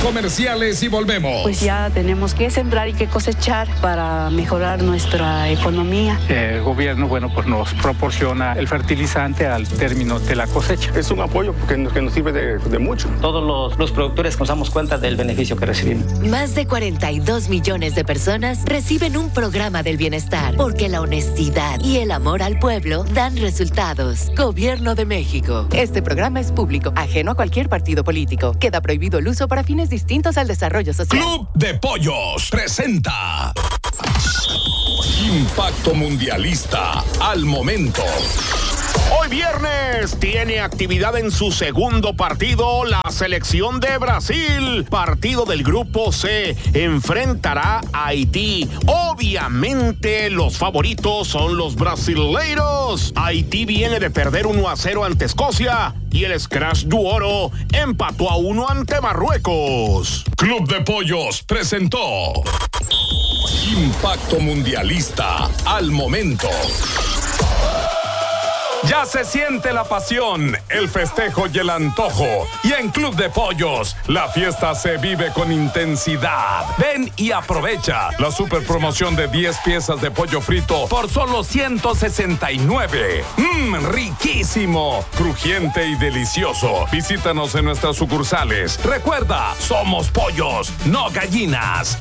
comerciales y volvemos. Pues ya tenemos que sembrar y que cosechar para mejorar nuestra economía. El gobierno, pues nos proporciona el fertilizante al término de la cosecha. Es un apoyo que nos sirve de mucho. Todos los productores nos damos cuenta del beneficio que recibimos. Más de 42 millones de personas reciben un programa del bienestar, porque la honestidad y el amor al pueblo dan resultados. Gobierno de México. Este programa es público, ajeno a cualquier partido político. Queda prohibido el uso para fines distintos al desarrollo social. Club de Pollos presenta Impacto Mundialista al momento. Hoy viernes tiene actividad en su segundo partido la selección de Brasil. Partido del Grupo C. Enfrentará a Haití. Obviamente los favoritos son los brasileiros. Haití viene de perder 1-0 ante Escocia y el Scratch du Oro empató a 1 ante Marruecos. Club de Pollos presentó Impacto Mundialista al momento. Ya se siente la pasión, el festejo y el antojo. Y en Club de Pollos, la fiesta se vive con intensidad. Ven y aprovecha la super promoción de 10 piezas de pollo frito por solo 169. Riquísimo, crujiente y delicioso. Visítanos en nuestras sucursales. Recuerda, somos pollos, no gallinas.